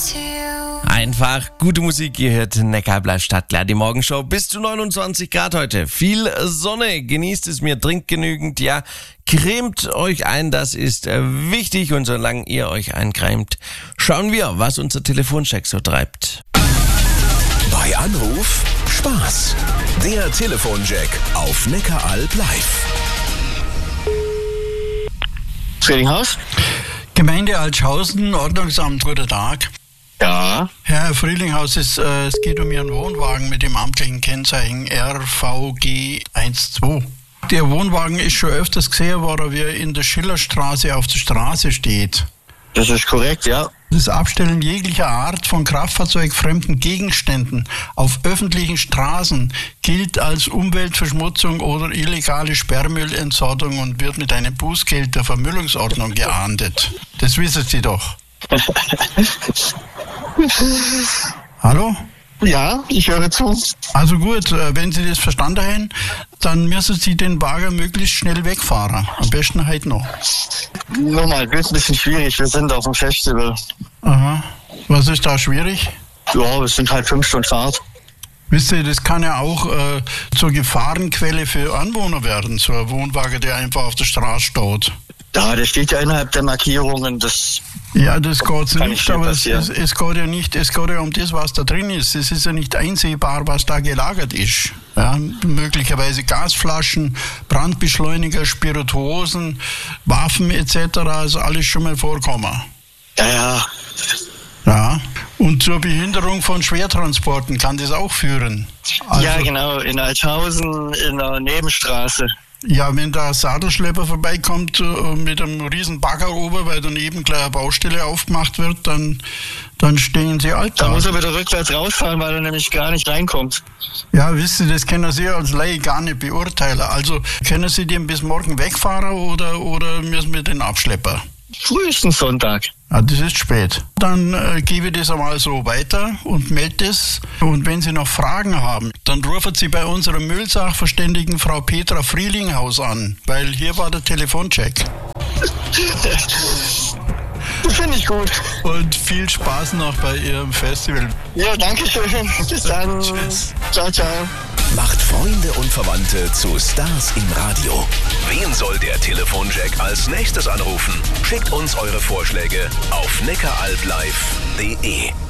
Einfach gute Musik, ihr hört Neckar bleibt Stadtklar, die Morgenshow bis zu 29 Grad heute. Viel Sonne, genießt es mir, trinkt genügend, ja, cremt euch ein, das ist wichtig und solange ihr euch eincremt, schauen wir, was unser Telefoncheck so treibt. Bei Anruf Spaß. Der Telefonjack auf Neckaralb live. Friedinghaus? Gemeinde Altschaußen, Ordnungsamt, guten Tag. Ja. Herr Friedinghaus, es geht um Ihren Wohnwagen mit dem amtlichen Kennzeichen RVG12. Der Wohnwagen ist schon öfters gesehen worden, wie er in der Schillerstraße auf der Straße steht. Das ist korrekt, ja. Das Abstellen jeglicher Art von kraftfahrzeugfremden Gegenständen auf öffentlichen Straßen gilt als Umweltverschmutzung oder illegale Sperrmüllentsorgung und wird mit einem Bußgeld der Vermüllungsordnung geahndet. Das wissen Sie doch. Hallo? Ja, ich höre zu. Also gut, wenn Sie das verstanden haben, dann müssen Sie den Wagen möglichst schnell wegfahren. Am besten heute noch. Nur mal, wird ein bisschen schwierig. Wir sind auf dem Festival. Aha. Was ist da schwierig? Ja, es sind halt 5 Stunden Fahrt. Wisst ihr, das kann ja auch zur Gefahrenquelle für Anwohner werden, so ein Wohnwagen, der einfach auf der Straße steht. Ja, der steht ja innerhalb der Markierungen. Ja, das geht kann nicht, viel aber es passieren. geht ja nicht, es geht ja um das, was da drin ist. Es ist ja nicht einsehbar, was da gelagert ist. Ja, möglicherweise Gasflaschen, Brandbeschleuniger, Spirituosen, Waffen etc., also alles schon mal vorkommen. Ja. Ja, und zur Behinderung von Schwertransporten kann das auch führen. Also, Ja, genau, in Altschaußen, in der Nebenstraße. ja, wenn da ein Sattelschlepper vorbeikommt mit einem riesen Bagger oben, weil daneben gleich eine Baustelle aufgemacht wird, dann stehen sie alt Da da. muss er wieder rückwärts rausfahren, weil er nämlich gar nicht reinkommt. Ja, wisst ihr, das können Sie als Laie gar nicht beurteilen. Also können Sie den bis morgen wegfahren oder müssen wir den abschleppen? Frühestens Sonntag. Ja, das ist spät. Dann gebe ich das einmal so weiter und melde das. Und wenn Sie noch Fragen haben, dann rufen Sie bei unserer Müllsachverständigen Frau Petra Frielinghaus an, weil hier war der Telefoncheck. Finde ich gut. Und viel Spaß noch bei Ihrem Festival. Ja, danke schön. Bis dann. Tschüss. Ciao, ciao. Macht Freunde und Verwandte zu Stars im Radio. Wen soll der Telefonjack als nächstes anrufen? Schickt uns eure Vorschläge auf neckaralblive.de.